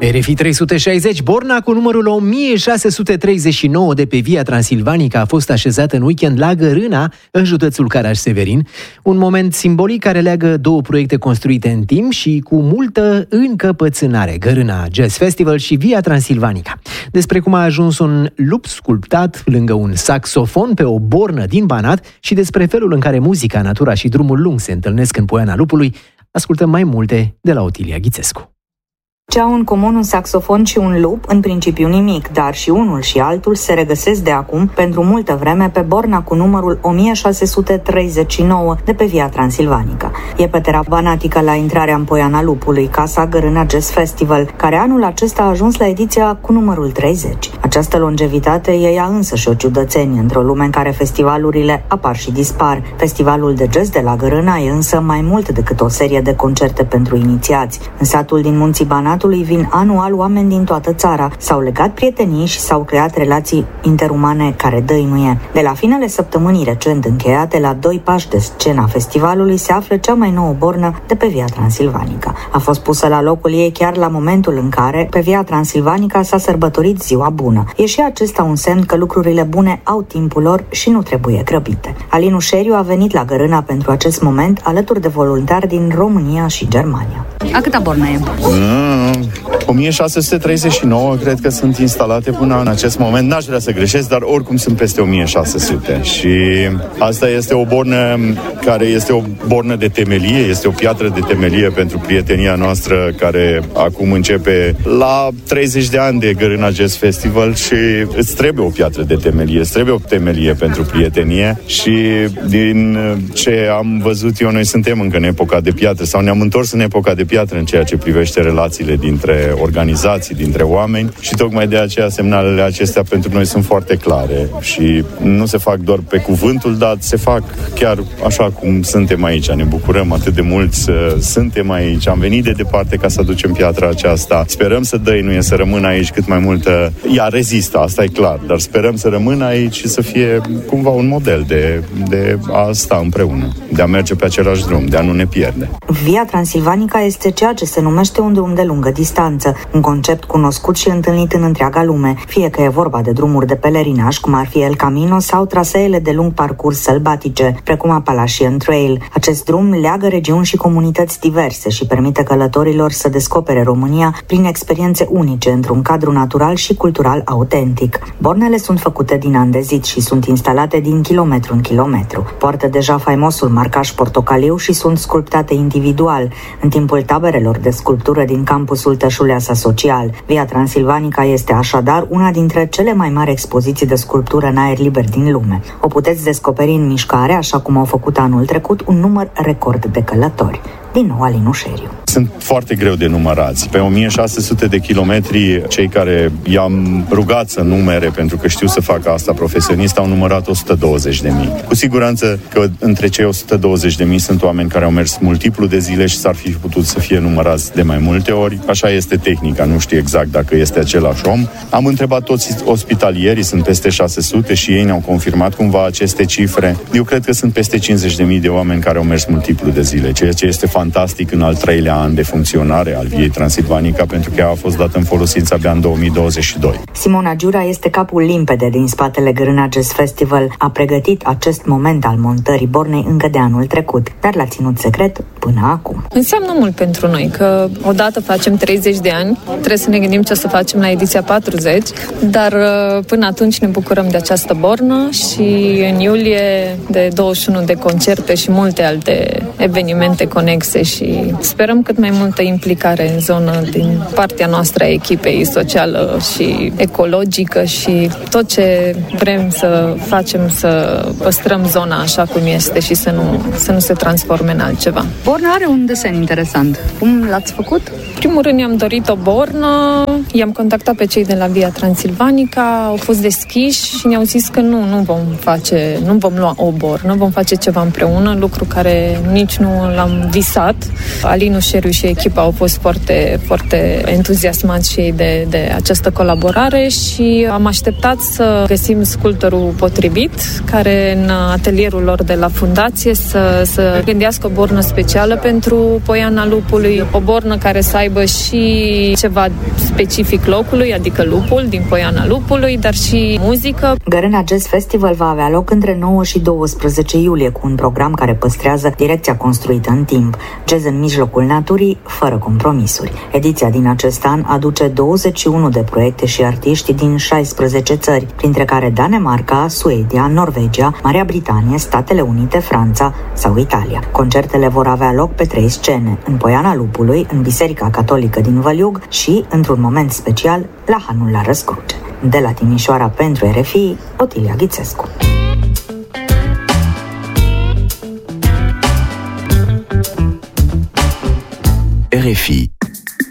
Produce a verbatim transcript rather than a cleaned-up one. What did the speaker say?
R F I trei sute șaizeci, borna cu numărul o mie șase sute treizeci și nouă de pe Via Transilvanica a fost așezată în weekend la Gărâna, în județul Caraș-Severin. Un moment simbolic care leagă două proiecte construite în timp și cu multă încăpățânare, Gărâna Jazz Festival și Via Transilvanica. Despre cum a ajuns un lup sculptat lângă un saxofon pe o bornă din Banat și despre felul în care muzica, natura și drumul lung se întâlnesc în Poiana Lupului, ascultăm mai multe de la Otilia Ghițescu. Ce au în comun un saxofon și un lup, în principiu nimic, dar și unul și altul se regăsesc de acum, pentru multă vreme, pe borna cu numărul o mie șase sute treizeci și nouă de pe Via Transilvanica. E pătera banatică la intrarea în Poiana Lupului, casa Gărâna Jazz Festival, care anul acesta a ajuns la ediția cu numărul treizeci. Această longevitate e ea însăși o ciudățenie într-o lume în care festivalurile apar și dispar. Festivalul de jazz de la Gărâna e însă mai mult decât o serie de concerte pentru inițiați. În satul din Munții Banat vin anual oameni din toată țara, s-au legat prietenii și s-au creat relații interumane care dăinuie. De la finele săptămânii recent încheiate, la doi pași de scena festivalului, se află cea mai nouă bornă de pe Via Transilvanica. A fost pusă la locul ei chiar la momentul în care pe Via Transilvanica s-a sărbătorit Ziua Bună. E și acesta un semn că lucrurile bune au timpul lor și nu trebuie grăbite. Alin Ușeriu a venit la Gărâna pentru acest moment alături de voluntari din România și Germania. A câta bornă e? Mm, o mie șase sute treizeci și nouă cred că sunt instalate până în acest moment. N-aș vrea să greșesc, dar oricum sunt peste o mie șase sute. Și asta este o bornă care este o bornă de temelie, este o piatră de temelie pentru prietenia noastră care acum începe la treizeci de ani de Gărâna Jazz Festival și îți trebuie o piatră de temelie, îți trebuie o temelie pentru prietenie și din ce am văzut eu, noi suntem încă în epoca de piatră sau ne-am întors în epoca de piatră în ceea ce privește relațiile dintre organizații, dintre oameni și tocmai de aceea semnalele acestea pentru noi sunt foarte clare și nu se fac doar pe cuvântul dat, se fac chiar așa cum suntem aici. Ne bucurăm atât de mult să suntem aici, am venit de departe ca să aducem piatra aceasta. Sperăm să dăinuie, să rămână aici cât mai multă. Ea rezistă, asta e clar, dar sperăm să rămână aici și să fie cumva un model de, de a sta împreună, de a merge pe același drum, de a nu ne pierde. Via Transilvanica este ceea ce se numește un drum de lungă distanță, un concept cunoscut și întâlnit în întreaga lume, fie că e vorba de drumuri de pelerinaj, cum ar fi El Camino, sau traseele de lung parcurs sălbatice, precum Appalachian Trail. Acest drum leagă regiuni și comunități diverse și permite călătorilor să descopere România prin experiențe unice într-un cadru natural și cultural autentic. Bornele sunt făcute din andezit și sunt instalate din kilometru în kilometru. Poartă deja faimosul marcaj portocaliu și sunt sculptate individual, în timpul taberelor de sculptură din campusul Tășuleasa Social. Via Transilvanica este așadar una dintre cele mai mari expoziții de sculptură în aer liber din lume. O puteți descoperi în mișcare, așa cum au făcut anul trecut un număr record de călători. Din nou, Alin Ușeriu. Sunt foarte greu de numărați. Pe o mie șase sute de kilometri, cei care i-am rugat să numere, pentru că știu să facă asta profesionist, au numărat o sută douăzeci de mii. Cu siguranță că între cei o sută douăzeci de mii sunt oameni care au mers multiplu de zile și s-ar fi putut să fie numărați de mai multe ori. Așa este tehnica, nu știu exact dacă este același om. Am întrebat toți ospitalierii, sunt peste șase sute și ei ne-au confirmat cumva aceste cifre. Eu cred că sunt peste cincizeci de mii de oameni care au mers multiplu de zile, ceea ce este fantastic în al treilea an de funcționare al Viei Transilvanica, pentru că ea a fost dată în folosință abia în două mii douăzeci și doi. Simona Giura este capul limpede din spatele Gărâna Jazz Festival. A pregătit acest moment al montării bornei încă de anul trecut, dar l-a ținut secret până acum. Înseamnă mult pentru noi că odată facem treizeci de ani, trebuie să ne gândim ce o să facem la ediția patruzeci, dar până atunci ne bucurăm de această bornă și în iulie de douăzeci și unu de concerte și multe alte evenimente conexe și sperăm cât mai multă implicare în zonă din partea noastră a echipei socială și ecologică și tot ce vrem să facem să păstrăm zona așa cum este și să nu, să nu se transforme în altceva. Borna are un desen interesant. Cum l-ați făcut? În primul rând ne-am dorit o bornă I-am contactat pe cei de la Via Transilvanica, au fost deschiși și ne-au zis că nu, nu vom face, nu vom lua o bornă, vom face ceva împreună, lucru care nici nu l-am visat. Alinu Șeriu și echipa au fost foarte, foarte entuziasmați și ei de, de această colaborare și am așteptat să găsim sculptorul potrivit, care în atelierul lor de la fundație să, să gândească o bornă specială pentru Poiana Lupului, o bornă care să aibă și ceva specific locului, adică lupul din Poiana Lupului, dar și muzică. Gărâna Jazz Festival va avea loc între nouă și doisprezece iulie, cu un program care păstrează direcția construită în timp, jazz în mijlocul naturii, fără compromisuri. Ediția din acest an aduce douăzeci și unu de proiecte și artiști din șaisprezece țări, printre care Danemarca, Suedia, Norvegia, Marea Britanie, Statele Unite, Franța sau Italia. Concertele vor avea loc pe trei scene, în Poiana Lupului, în Biserica Catolică din Văliug și, într-un moment special, la Hanul la Răscruce. De la Timișoara pentru R F I, Otilia Ghițescu. R F I